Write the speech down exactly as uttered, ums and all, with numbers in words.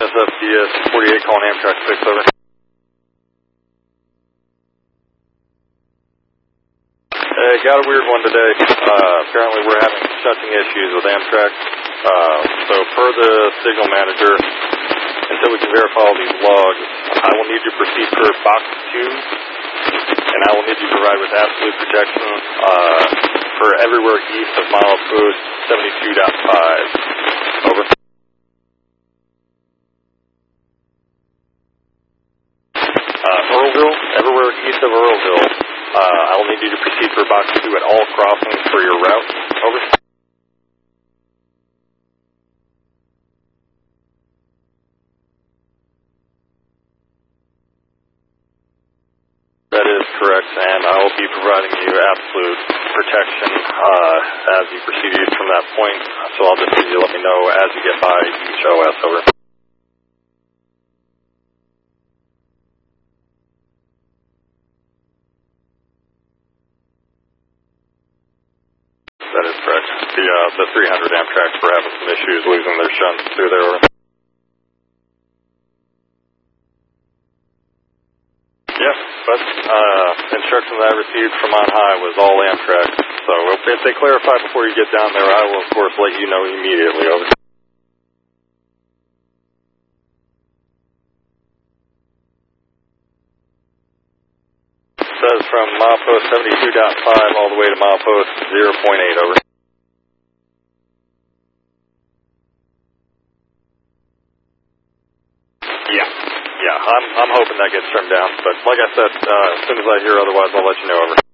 S F D S forty-eight calling Amtrak six, over. Hey, got a weird one today. Uh, apparently we're having shunting issues with Amtrak. Uh, so per the signal manager, until we can verify all these logs, I will need you to proceed per box two, and I will need you to provide with absolute protection uh, for everywhere east of milepost seventy-two point five. Over. Uh, Earlville, everywhere east of Earlville, uh, I will need you to proceed per box two at all crossings for your route. Over. That is correct, and I will be providing you absolute protection uh, as you proceed east from that point, so I'll just need you to let me know as you get by each O S, over. That is correct. The, uh, the three hundred Amtrak's were having some issues losing their shunts through there, over. Yes, but uh, instruction that I received from on high was all Amtrak. So if, if they clarify before you get down there, I will of course let you know immediately. Over. It says from milepost seventy-two point five all the way to milepost zero point eight. Over. Yeah, yeah. I'm I'm hoping that gets trimmed down. But like I said, uh, as soon as I hear otherwise, I'll let you know. Over.